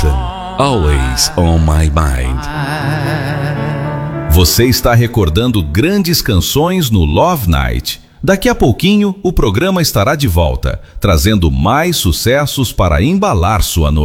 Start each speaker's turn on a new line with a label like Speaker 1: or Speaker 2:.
Speaker 1: Jackson, Always on My Mind. Você está recordando grandes canções no Love Night. Daqui a pouquinho, o programa estará de volta, trazendo mais sucessos para embalar sua noite.